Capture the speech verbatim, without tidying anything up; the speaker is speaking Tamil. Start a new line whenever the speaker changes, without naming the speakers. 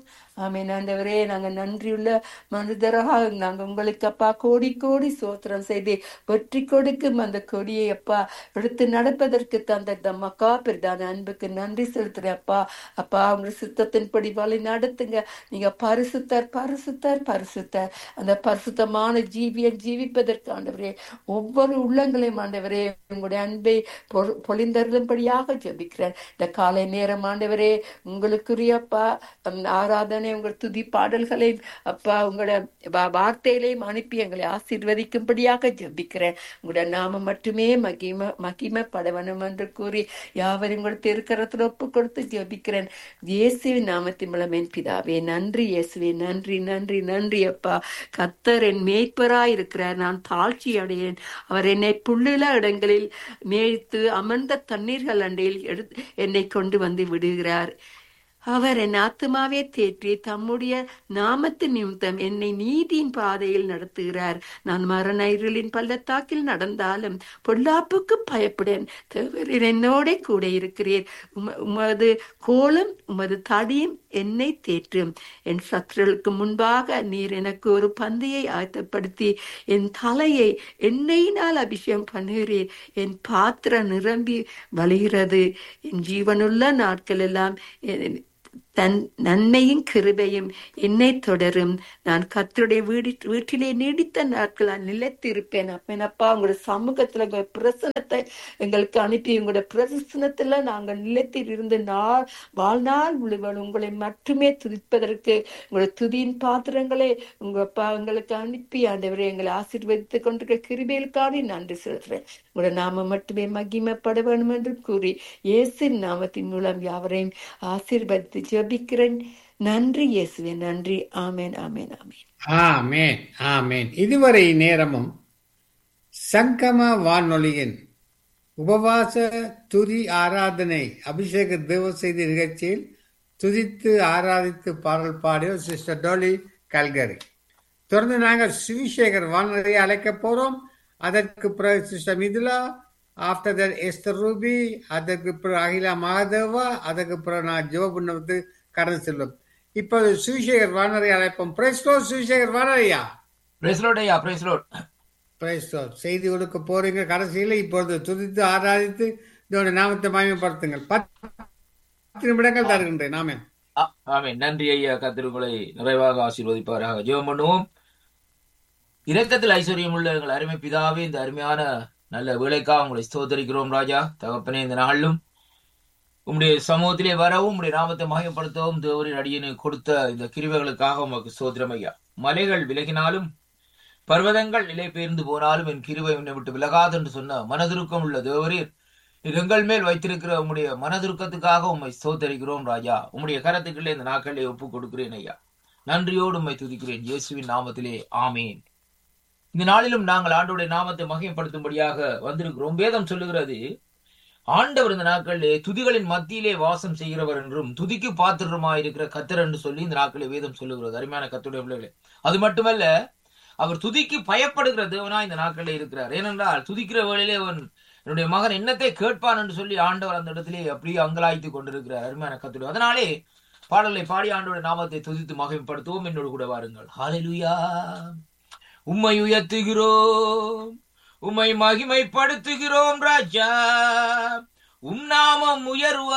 ஆமென் ஆண்டவரே. நாங்க நன்றியுள்ள மனிதராக நாங்க உங்களுக்கு அப்பா கோடி கோடி சோத்திரம் செய்து வெற்றி கொடுக்கும் அந்த கொடியை அப்பா எடுத்து நடப்பதற்கு தந்த தம்மக்கா பிரதான அன்புக்கு நன்றி செலுத்துறேன் அப்பா. அப்பா உங்க சித்தத்தின்படி வழி நடத்துங்க. நீங்க பரிசுத்தர் பரிசுத்தர் பரிசுத்தர். அந்த பரிசுத்தமான ஜீவியை ஜீவிப்பதற்கு ஆண்டவரே ஒவ்வொரு உள்ளங்களையும் ஆண்டவரே உங்களுடைய அன்பை பொ- பொழிந்தருளும்படியாக ஜெபிக்கிறேன். இந்த காலை நேரம் ஆண்டவரே உங்களுக்குரிய அப்பா ஹம், ஆராதனை உங்கள் துதி பாடல்களை அப்பா உங்களோட வா- வார்த்தையிலையும் அனுப்பி எங்களை ஆசீர்வதிக்கும்படியாக ஜெபிக்கிறேன். உங்களோட நாமம் மட்டுமே மகிம மகிமைப்பட வேணும் என்று கூறி யாவரையும் உங்கள் திருக்கரத்தில் ஒப்பு கொடுத்து ஜெபிக்கிறேன். இயேசுவின் நாமத்தின் மூலம் என் பிதாவே நன்றி. இயேசுவே நன்றி நன்றி நன்றி அப்பா. கர்த்தர் என் மேய்ப்பராய் இருக்கிறார், நான் தாழ்ச்சி அடையேன். அவர் என்னை புல்லுள்ள இடங்களில் மேய்த்து அமர்ந்த தண்ணீர்கள் அண்டையில் எடுத்து என்னை கொண்டு வந்து விடுகிறார். அவர் என் ஆத்துமாவே தேற்றி தம்முடைய நாமத்து நிமித்தம் என்னை நீதியின் பாதையில் நடத்துகிறார். நான் மரண இருளின் பள்ளத்தாக்கில் நடந்தாலும் பொல்லாப்புக்கு பயப்படேன். தேவரீர் என்னோட கூட இருக்கிறீர். உம உமது கோலும் உமது தடியும் என்னை தேற்றும். என் சத்துருவுக்கு முன்பாக நீர் எனக்கு ஒரு பந்தியை ஆயத்தப்படுத்தி என் தலையை எண்ணெயினால் அபிஷேகம் பண்ணுகிறீர். என் பாத்திரம் நிரம்பி வழிகிறது. என் ஜீவனுள்ள நாட்கள் எல்லாம் தன் நன்மையும் கிருபையும் என்னை தொடரும். நான் கர்த்தருடைய வீடு வீட்டிலே நீடித்த நாட்களால் நிலைத்திருப்பேன். அப்பேனப்பா உங்களோட சமூகத்துல உங்க பிரசனத்தை எங்களுக்கு அனுப்பி உங்களோட பிரசனத்துல நாங்கள் நிலைத்தில் இருந்து நாள் வாழ்நாள் முழுவதும் உங்களை மட்டுமே துதிப்பதற்கு உங்களோட துதியின் பாத்திரங்களை உங்க அப்பா எங்களுக்கு அனுப்பி ஆண்டவரை எங்களை ஆசீர்வதித்துக் கொண்டிருக்கிற கிருபைகளுக்காக நன்றி செலுத்துறேன். உங்களோட நாமம் மட்டுமே மகிமைப்பட வேண்டும் என்று கூறி இயேசுவின் நாமத்தின் மூலம் யாவரையும் ஆசீர்வதித்து ஜெபிக்கிறேன். நன்றி இயேசுவே நன்றி. ஆமென் ஆமென் ஆமென்
ஆமென் ஆமென். இதுவரை நேரமும் சங்கம வானொலியின் உபவாச துதி ஆராதனை அபிஷேக தேவ செய்தி நிகழ்ச்சியில் துதித்து ஆராதித்து பாடல் பாடிய சிஸ்டர் டோலி கல்கரி. தொடர்ந்து நாங்கள் சுவிசேகர் வானொலியை அழைக்க போறோம். அதற்கு பிறகு sister Mithula, after that Esther Ruby, அதற்கு பிறகு அகிலா மகாதேவா, அதற்கு பிறகு நான் ஜோபுன்னத்து கடந்து செல்லும். இப்போது சுவிசேகர் வானொலி அழைப்போம். Price lord சுவிசேகர் வானொலியா.
பிரைஸ் லார்ட் ஐயா, பிரைஸ் லார்ட்.
Price lord. செய்தி கொடுக்க போறீங்க. கடைசியில் இப்பொழுது துதித்து ஆராதித்து இதோட நாமத்தை மகிமைப்படுத்துங்கள். பத்து நிமிடங்கள் தருகின்றேன். ஆமென்.
ஆ- ஆமென். நன்றி ஐயா, கர்த்தர் உங்களை நிறைவாக ஆசீர்வதிப்பாராக. ஜெபம் பண்ணுவோம். இரக்கத்தில் ஐஸ்வர்யம் உள்ள எங்கள் அருமை பிதாவே, இந்த அருமையான நல்ல வேலைக்காக உங்களை ஸ்தோத்தரிக்கிறோம் ராஜா. தகப்பனே, இந்த நாளிலும் உம்முடைய சமூகத்திலே வரவும் உம்முடைய நாமத்தை மகிமைப்படுத்தவும் தேவரின் அடியனை கொடுத்த இந்த கிருபைகளுக்காக உமக்கு ஸ்தோத்திரம் ஐயா. மலைகள் விலகினாலும் பர்வதங்கள் நிலை பெயர்ந்து போனாலும் என் கிருபை உன்னை விட்டு விலகாது என்று சொன்ன மனதுருக்கம் உள்ள தேவரீர், நீர் எங்கள் மேல் வைத்திருக்கிற உம்முடைய மனதுருக்கத்துக்காக உம்மை ஸ்தோத்தரிக்கிறோம் ராஜா. உம்முடைய கரத்துக்குள்ளே இந்த நாட்களை ஒப்பு கொடுக்கிறேன் ஐயா. நன்றியோடு உம்மை துதிக்கிறேன் இயேசுவின் நாமத்திலே ஆமேன். இந்த நாளிலும் நாங்கள் ஆண்டவருடைய நாமத்தை மகிமைப்படுத்தும்படியாக வந்திருக்கிறோம். வேதம் சொல்லுகிறது, ஆண்டவர் இந்த நாட்களிலே துதிகளின் மத்தியிலே வாசம் செய்கிறவர் என்றும் துதிக்கு பாத்திரமாயிருக்கிற கர்த்தர் என்று சொல்லி இந்த நாட்களே வேதம் சொல்லுகிறது. அருமையான கர்த்தருடைய பிள்ளைகளே, அது மட்டுமல்ல, அவர் துதிக்கு பயப்படுகிற தேவனா இந்த நாட்களிலே இருக்கிறார். ஏனென்றால் துதிக்கிற வேளையிலே அவன் என்னுடைய மகன் என்னத்தை கேட்பான் என்று சொல்லி ஆண்டவர் அந்த இடத்திலே அப்படியே அங்கலாய்த்து கொண்டிருக்கிறார். அருமையான கர்த்தருடைய அதனாலே பாடலை பாடி ஆண்டவருடைய நாமத்தை துதித்து மகிமைப்படுத்துவோம். என்னோடு கூட வாருங்கள். ஹல்லேலூயா. உம்மை உயர்த்துகிறோம், உம்மை மகிமைப்படுத்துகிறோம் ராஜா. உம் நாமம் உயர்வ